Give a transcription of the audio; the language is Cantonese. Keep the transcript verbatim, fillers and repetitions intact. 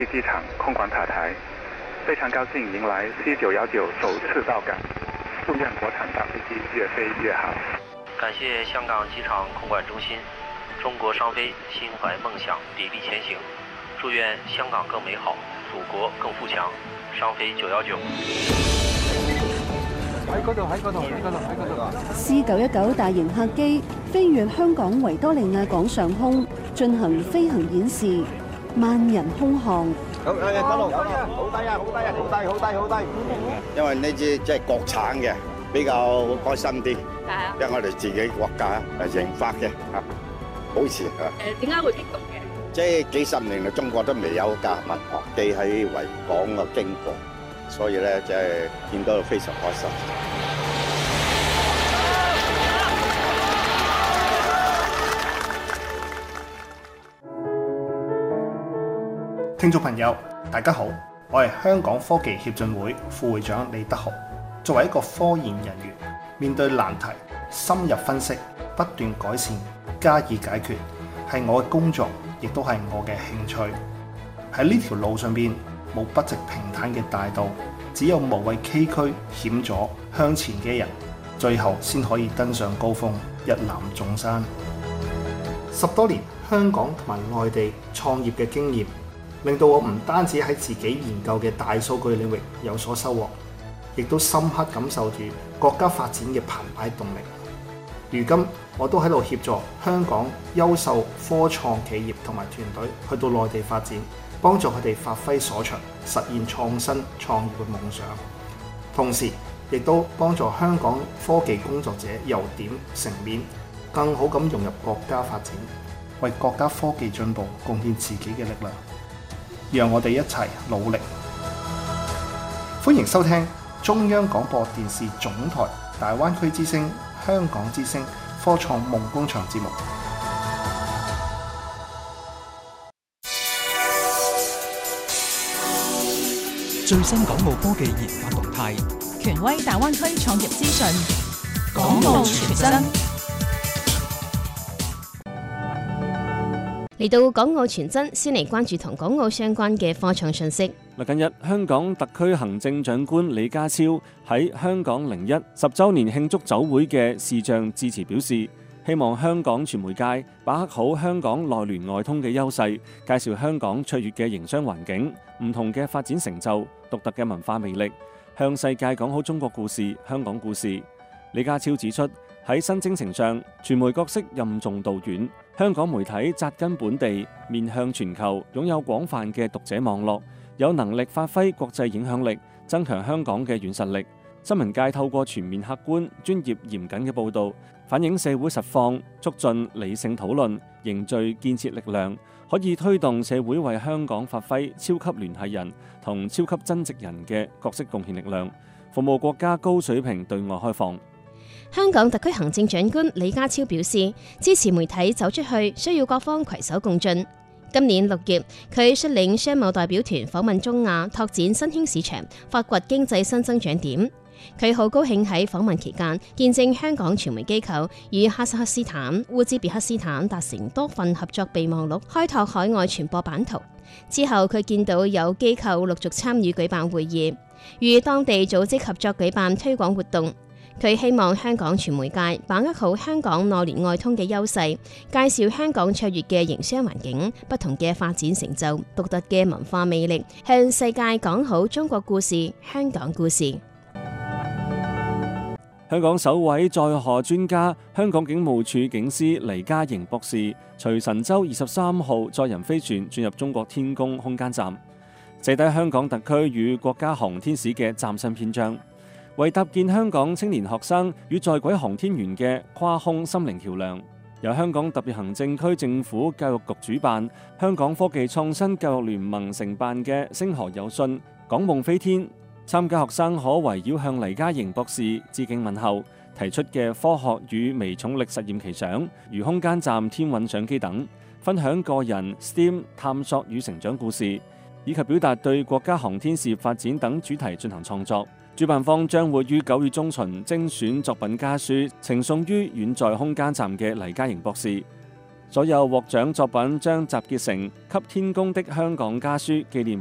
机场空管塔台，非常高兴迎来 C 九一九首次到港，祝愿国产大飞机越飞越好。 感谢香港机场空管中心，中国商飞心怀梦想，砥砺前行，祝願香港更美好，祖國更富強。商飛九一九。 喺嗰度，喺嗰度，喺嗰度，喺嗰度。 C 九一九大型客機飛越香港維多利亞港上空，進行飛行演示，萬人空巷。 好，誒，嗰度，好低啊，好低啊，好低，好低，好低。 因為呢支即係國產嘅，比較開心啲。 係啊。 因為我哋自己國家係研發嘅，嚇，好似嚇。 誒，點解會激動嘅？ 即係幾十年嚟，中國都未有架民航機喺維港嘅經過，所以咧即係見到非常開心。 聽眾朋友，大家好，我係香港科技協進會副會長李德豪。作為一個科研人員，面對難題，深入分析，不斷改善，加以解決，係我嘅工作，亦都係我嘅興趣。喺呢條路上邊，冇筆直平坦嘅大道，只有無畏崎嶇險阻向前嘅人，最後先可以登上高峰，一覽眾山。十多年香港同埋外地創業嘅經驗，令到我唔單止喺自己研究嘅大數據領域有所收穫，亦都深刻感受住國家發展嘅澎湃動力。如今我都喺度協助香港優秀科創企業同埋團隊去到內地發展，幫助佢哋發揮所長，實現創新創業嘅夢想。同時亦都幫助香港科技工作者由點成面，更好咁融入國家發展，為國家科技進步貢獻自己嘅力量。讓我哋一齊努力。歡迎收聽中央廣播電視總台大灣區之聲、香港之聲科創夢工場節目。 最新港澳科技研發動態， 權威大灣區創業資訊， 港澳全真。 嚟到港澳全真，先嚟關注同港澳相關嘅科創信息。 近日香港特區行政長官李家超喺香港零一十週年慶祝酒會嘅視像致辭表示，希望香港傳媒界把握好香港內聯外通嘅優勢，介紹香港卓越嘅營商環境、唔同嘅發展成就、獨特嘅文化魅力，向世界講好中國故事、香港故事。李家超指出，喺新征程上，傳媒角色任重道遠，香港媒體扎根本地，面向全球，擁有廣泛嘅讀者網絡，有能力發揮國際影響力，增強香港嘅軟實力。新聞界透過全面客觀、專業嚴謹嘅報導，反映社會實況，促進理性討論，凝聚建設力量，可以推動社會為香港發揮超級聯繫人同超級增值人嘅角色貢獻力量，服務國家高水平對外開放。 香港特區行政長官李家超表示，支持媒體走出去，需要各方攜手共進。今年六月，佢率領商貿代表團訪問中亞，拓展新興市場，發掘經濟新增長點。佢好高興喺訪問期間見證香港傳媒機構與哈薩克斯坦、烏茲別克斯坦達成多份合作備忘錄，開拓海外傳播版圖。之後佢見到有機構陸續參與舉辦會議，與當地組織合作舉辦推廣活動。佢希望香港傳媒界把握好香港內聯外通嘅優勢，介紹香港卓越嘅營商環境、不同嘅發展成就、獨特嘅文化魅力，向世界講好中國故事、香港故事。 香港首位載荷專家、香港警務處警司黎嘉瑩博士，隨神舟二十三號載人飛船進入中國天宮空間站，寫低香港特區與國家航天史嘅嶄新篇章，為搭建香港青年學生與在軌航天員嘅跨空心靈橋梁。由香港特別行政區政府教育局主辦，香港科技創新教育聯盟承辦嘅星河有信港夢飛天，參加學生可圍繞向黎嘉瑩博士致敬問候，提出嘅科學與微重力實驗奇想，如空間站天韻相機等，分享個人 S T E M 探索與成長故事，以及表達對國家航天事業發展等主題進行創作。主辦方將會於九月中旬精選作品家書，呈送於遠在空間站嘅黎嘉瑩博士。 所有獲獎作品將集結成《給天宮的香港家書》紀念